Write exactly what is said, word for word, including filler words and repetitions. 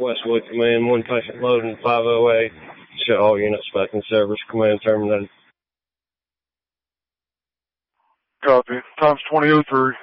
Westwood Command, one patient loading, five oh eight. Show all units back in service. Command terminated. Copy. Time's twenty oh three.